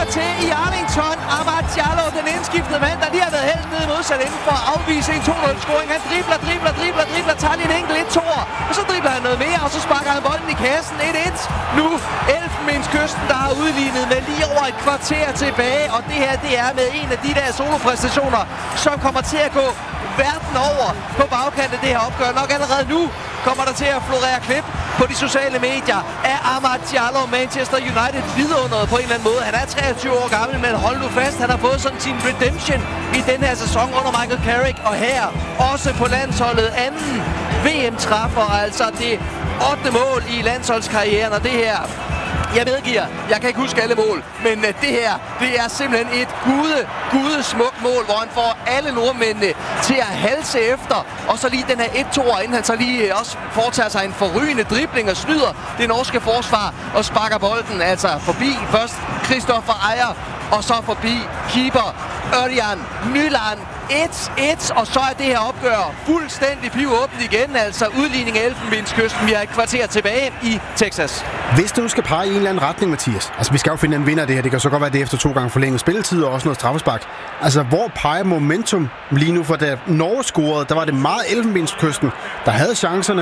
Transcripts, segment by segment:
til i Arlington. Amad Diallo, den indskiftede mand, der lige har været helt nede modsat inden for at afvise en 2-0-scoring. Han dribler, tager lige en enkelt 1-2'er. Og så dribler han noget mere, og så sparker han bolden i kassen. 1-1. Nu Elfenbenskysten, der har udlignet med lige over et kvarter tilbage. Og det her, det er med en af de der solopræstationer, som kommer til at gå verden over på bagkanten af det her opgør. Nok allerede nu kommer der til at florere klip på de sociale medier af Amad Diallo, Manchester United vidunderet på en eller anden måde. Han er 23 år gammel, men hold nu fast, han har fået sådan sin redemption i den her sæson under Michael Carrick. Og her også på landsholdet anden VM-træffer, altså det 8. mål i landsholdskarrieren, og det her, jeg medgiver, jeg kan ikke huske alle mål, men det her, det er simpelthen et gudesmukt mål, hvor han får alle nordmændene til at halse efter, og så lige den her 1-2'er, inden han så lige også foretager sig en forrygende dribling og snyder det norske forsvar og sparker bolden altså forbi først Kristoffer Ajer, og så forbi keeper Ørjan Nyland. 1-1, og så er det her opgør fuldstændig pivåbent igen, altså udligning af Elfenbenskysten. Vi er et kvarter tilbage i Texas. Hvis du skal pege i en eller anden retning, Mathias, altså vi skal jo finde en vinder af det her, det kan så godt være det efter 2 gange forlænget spilletid og også noget straffespark. Altså hvor peger momentum lige nu, for da Norge scorede, der var det meget Elfenbenskysten, der havde chancerne.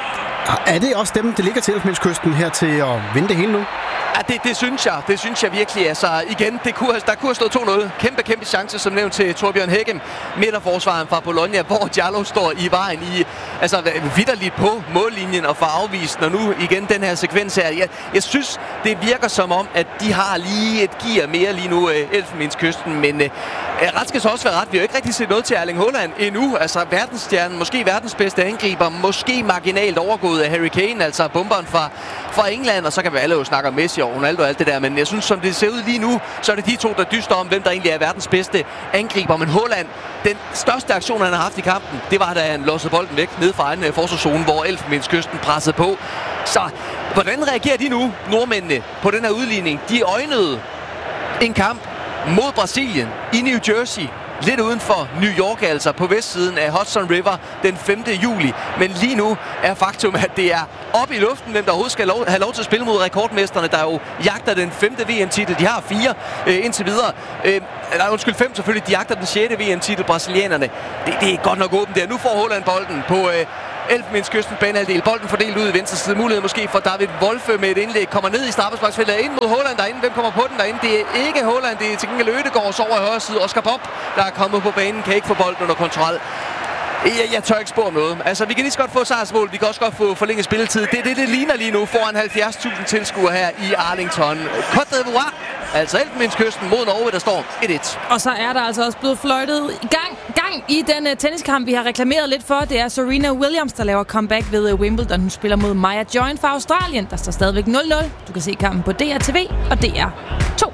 Er det også dem, der ligger til Elfenbenskysten her til at vinde det hele nu? Ja, det synes jeg virkelig. Altså igen, der kunne have stået 2-0. Kæmpe chance, som nævnt til Torbjørn Hæggen, midterforsvaren fra Bologna, hvor Diallo står i vejen i, altså vitterligt på mållinjen og får afvist, og nu igen den her sekvens her. Jeg synes, det virker som om, at de har lige et gear mere lige nu, Elfenbenskysten, men ret skal så også være ret. Vi har jo ikke rigtig set noget til Erling Haaland endnu. Altså verdensstjernen, måske verdens bedste angriber, måske marginalt overgået af Harry Kane, altså bomberen fra England, og så kan vi alle jo snakke om Messi og Ronaldo og alt det der, men jeg synes, som det ser ud lige nu, så er det de to, der dyster om, hvem der egentlig er verdens bedste angriber. Men Haaland, den største aktion, han har haft i kampen, det var, da han låste bolden væk ned fra egen forsvarszone, hvor Elfenbenskysten pressede på. Så hvordan reagerer de nu, nordmændene, på den her udligning? De øjnede en kamp mod Brasilien i New Jersey, lidt uden for New York, altså på vestsiden af Hudson River den 5. juli. Men lige nu er faktum, at det er oppe i luften, hvem der overhovedet skal have lov til at spille mod rekordmesterne, der jo jagter den 5. VM-titel. De har 4 indtil videre. 5 selvfølgelig. De jagter den 6. VM-titel, brasilianerne. Det er godt nok åbent der. Nu får Haaland bolden på Elfenbenskysten banehalvdel. Bolden fordelt ud i venstre side. Mulighed måske for David Wolfe med et indlæg. Kommer ned i straffesparksfeltet ind mod Haaland derinde. Hvem kommer på den derinde? Det er ikke Haaland. Det er til gengæld Ødegaard over i højre side. Oscar Bob, der er kommet på banen, kan ikke få bolden under kontrol. Jeg tør ikke spå om noget. Altså, vi kan lige så godt få sejrsmål. Vi kan også godt få forlænget spilletid. Det ligner lige nu foran 70.000 tilskuere her i Arlington. Côte d'Ivoire, altså Elfenbenskysten mod Norge, der står 1-1. Og så er der altså også blevet fløjtet gang i den tenniskamp, vi har reklameret lidt for. Det er Serena Williams, der laver comeback ved Wimbledon. Hun spiller mod Maya Join fra Australien. Der står stadigvæk 0-0. Du kan se kampen på DR TV og DR2.